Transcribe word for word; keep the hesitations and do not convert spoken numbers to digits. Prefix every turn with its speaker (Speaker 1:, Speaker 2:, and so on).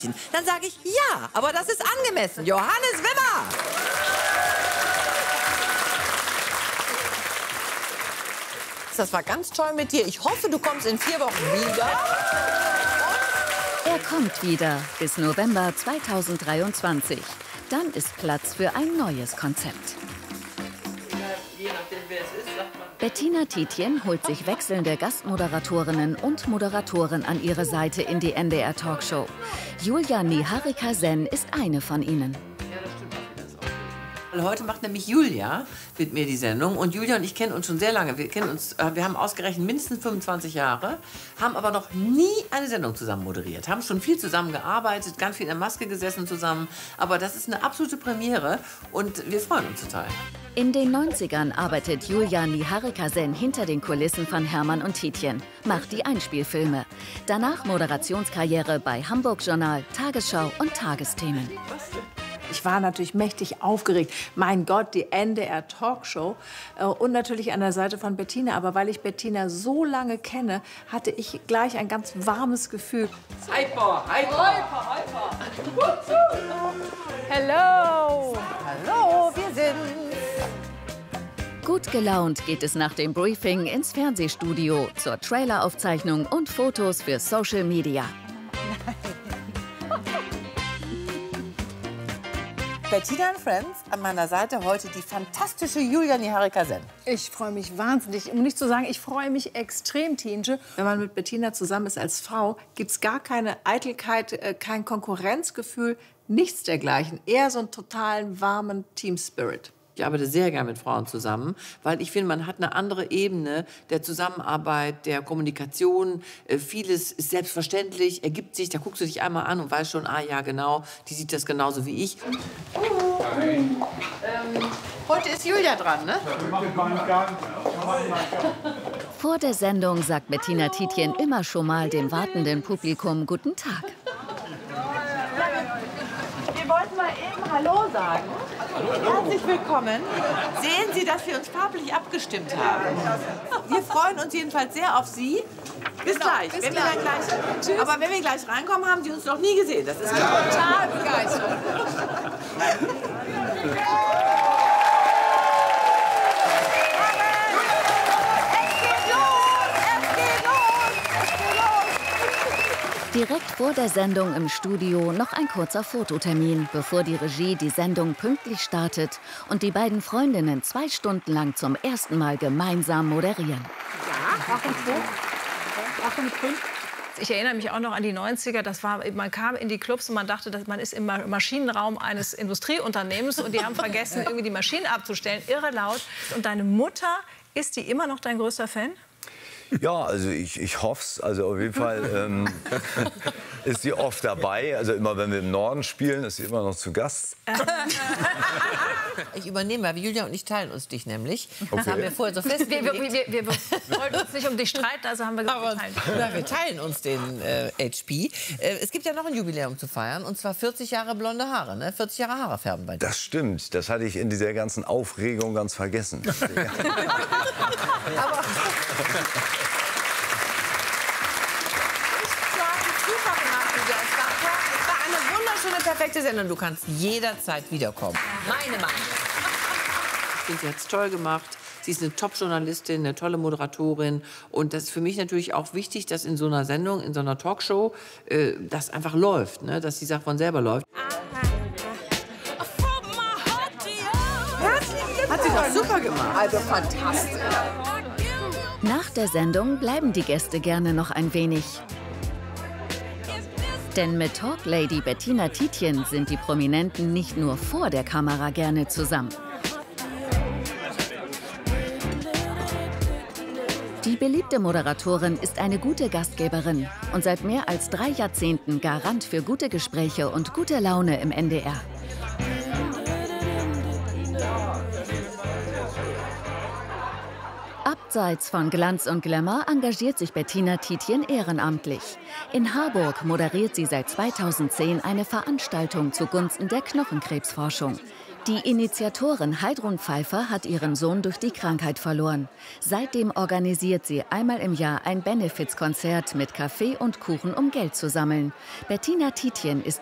Speaker 1: Dann sage ich ja, aber das ist angemessen. Johannes Wimmer! Das war ganz toll mit dir. Ich hoffe, du kommst in vier Wochen wieder.
Speaker 2: Er kommt wieder bis November zweitausenddreiundzwanzig. Dann ist Platz für ein neues Konzept.
Speaker 1: Je nachdem, wer es ist, sagt man.
Speaker 2: Bettina Tietjen holt sich wechselnde Gastmoderatorinnen und Moderatoren an ihre Seite in die N D R-Talkshow. Julia Niharika Sen ist eine von ihnen.
Speaker 1: Heute macht nämlich Julia mit mir die Sendung. Und Julia und ich kennen uns schon sehr lange. Wir, kennen uns, wir haben ausgerechnet mindestens fünfundzwanzig Jahre, haben aber noch nie eine Sendung zusammen moderiert. Haben schon viel zusammen gearbeitet, ganz viel in der Maske gesessen zusammen. Aber das ist eine absolute Premiere und wir freuen uns total.
Speaker 2: In den neunzigern arbeitet Julia Niharika Sen hinter den Kulissen von Hermann und Tietjen, macht die Einspielfilme. Danach Moderationskarriere bei Hamburg Journal, Tagesschau und Tagesthemen.
Speaker 3: Ich war natürlich mächtig aufgeregt. Mein Gott, die N D R-Talkshow. Und natürlich an der Seite von Bettina. Aber weil ich Bettina so lange kenne, hatte ich gleich ein ganz warmes Gefühl.
Speaker 1: Hyper, hyper, hyper.
Speaker 3: Hello.
Speaker 1: Hallo, wir sind...
Speaker 2: Gut gelaunt geht es nach dem Briefing ins Fernsehstudio zur Traileraufzeichnung und Fotos für Social Media.
Speaker 1: Bettina and Friends, an meiner Seite heute die fantastische Julia Niharika Sen.
Speaker 3: Ich freue mich wahnsinnig. Um nicht zu sagen, ich freue mich extrem, Tienche. Wenn man mit Bettina zusammen ist als Frau, gibt es gar keine Eitelkeit, kein Konkurrenzgefühl, nichts dergleichen. Eher so einen totalen, warmen Team-Spirit.
Speaker 1: Ich arbeite sehr gern mit Frauen zusammen, weil ich finde, man hat eine andere Ebene der Zusammenarbeit, der Kommunikation. Vieles ist selbstverständlich, ergibt sich, da guckst du dich einmal an und weißt schon, ah ja, genau, die sieht das genauso wie ich. Ähm, heute ist Julia dran, ne?
Speaker 2: Vor der Sendung sagt Bettina Tietjen immer schon mal dem wartenden Publikum Guten Tag.
Speaker 1: Wir wollten mal eben Hallo sagen. Herzlich willkommen. Sehen Sie, dass wir uns farblich abgestimmt haben. Wir freuen uns jedenfalls sehr auf Sie. Bis genau, gleich. Bis wenn gleich. Wir dann gleich aber wenn wir gleich reinkommen, haben Sie uns noch nie gesehen. Das ist total begeistert.
Speaker 2: Direkt vor der Sendung im Studio noch ein kurzer Fototermin, bevor die Regie die Sendung pünktlich startet und die beiden Freundinnen zwei Stunden lang zum ersten Mal gemeinsam moderieren.
Speaker 3: Ja, Achtung, Achtung, Ich erinnere mich auch noch an die neunziger. Das war, man kam in die Clubs und man dachte, dass man ist im Maschinenraum eines Industrieunternehmens und die haben vergessen, irgendwie die Maschinen abzustellen. Irre laut. Und deine Mutter, ist die immer noch dein größter Fan?
Speaker 4: Ja, also ich, ich hoffe es. Also auf jeden Fall ähm, ist sie oft dabei. Also immer, wenn wir im Norden spielen, ist sie immer noch zu Gast.
Speaker 1: Ich übernehme, weil Julia und ich teilen uns dich nämlich.
Speaker 4: Okay.
Speaker 1: Das haben wir vorher so festgelegt.
Speaker 3: Wir, wir, wir, wir wollten uns nicht um dich streiten, also haben wir gesagt, wir teilen.
Speaker 1: Na, wir teilen uns den äh, H P. Äh, es gibt ja noch ein Jubiläum zu feiern, und zwar vierzig Jahre blonde Haare. Ne? vierzig Jahre Haare färben bei dir.
Speaker 4: Das stimmt. Das hatte ich in dieser ganzen Aufregung ganz vergessen.
Speaker 1: Aber perfekte Sendung. Du kannst jederzeit wiederkommen. Meine Meinung. Ich finde, sie hat es toll gemacht. Sie ist eine Top-Journalistin, eine tolle Moderatorin. Und das ist für mich natürlich auch wichtig, dass in so einer Sendung, in so einer Talkshow, äh, das einfach läuft. Ne? Dass die Sache von selber läuft. Hat sie doch super gemacht. Also fantastisch.
Speaker 2: Nach der Sendung bleiben die Gäste gerne noch ein wenig. Denn mit Talklady Bettina Tietjen sind die Prominenten nicht nur vor der Kamera gerne zusammen. Die beliebte Moderatorin ist eine gute Gastgeberin und seit mehr als drei Jahrzehnten Garant für gute Gespräche und gute Laune im N D R. Abseits von Glanz und Glamour engagiert sich Bettina Tietjen ehrenamtlich. In Harburg moderiert sie seit zweitausendzehn eine Veranstaltung zugunsten der Knochenkrebsforschung. Die Initiatorin Heidrun Pfeiffer hat ihren Sohn durch die Krankheit verloren. Seitdem organisiert sie einmal im Jahr ein Benefizkonzert mit Kaffee und Kuchen, um Geld zu sammeln. Bettina Tietjen ist